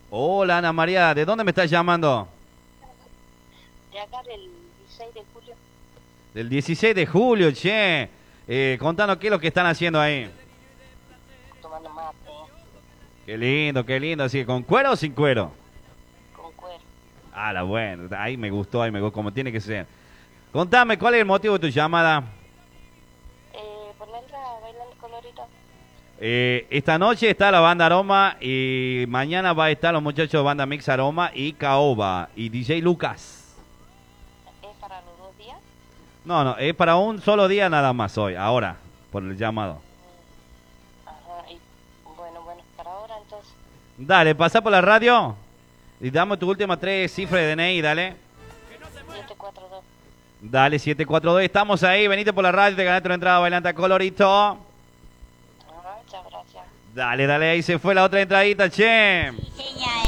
Hola Ana María, ¿de dónde me estás llamando? De acá del 16 de julio, Del 16 de julio, che. Contanos qué es lo que están haciendo ahí. tomando mate, Qué lindo, así, ¿con cuero o sin cuero? con cuero. Ah, la bueno, ahí me gustó, como tiene que ser. Contame, ¿cuál es el motivo de tu llamada? Ponerla a bailar el colorito. Esta noche está la banda Aroma y mañana va a estar los muchachos de banda Mix Aroma y Caoba y DJ Lucas. Es para los 2 días. No, no, es para un solo día nada más hoy, ahora, por el llamado. Ajá, y bueno, para ahora entonces. Dale, pasa por la radio y dame tu última 3 cifras de DNI, dale. 742. Dale, 742, estamos ahí, venite por la radio, te ganaste una entrada bailanta colorito. Ajá, muchas gracias. Dale, ahí se fue la otra entradita, che. Genial.